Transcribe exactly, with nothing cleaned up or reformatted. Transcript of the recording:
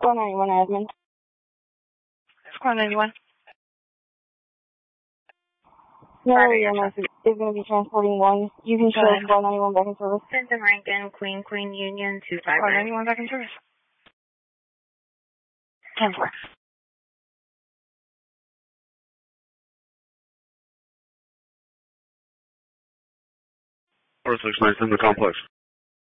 Squad ninety-one admin. Squad ninety-one. No, Roger, your gotcha. message is going to be transporting one. You can show Squad ninety-one back in service. Benton Rankin, Queen, Queen Union, two five. Squad ninety-one back in service. ten four. four six nine in the complex.